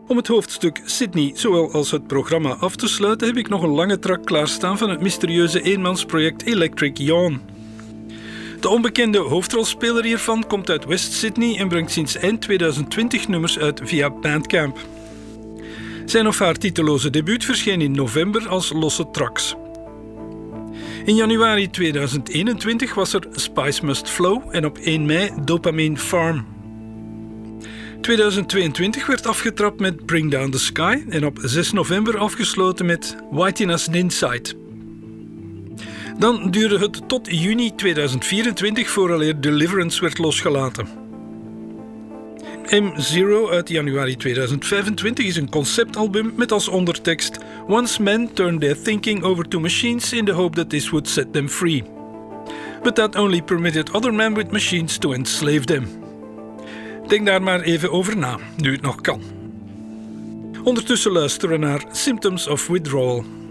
Om het hoofdstuk Sydney, zowel als het programma af te sluiten, heb ik nog een lange track klaarstaan van het mysterieuze eenmansproject Electric Yawn. De onbekende hoofdrolspeler hiervan komt uit West Sydney en brengt sinds eind 2020 nummers uit via Bandcamp. Zijn of haar titeloze debuut verscheen in november als losse tracks. In januari 2021 was er Spice Must Flow en op 1 mei Dopamine Farm. 2022 werd afgetrapt met Bring Down the Sky en op 6 november afgesloten met Whiting Us Inside. Dan duurde het tot juni 2024 vooraleer Deliverance werd losgelaten. M0 uit januari 2025 is een conceptalbum met als ondertekst Once men turned their thinking over to machines in the hope that this would set them free. But that only permitted other men with machines to enslave them. Denk daar maar even over na, nu het nog kan. Ondertussen luisteren we naar Symptoms of Withdrawal.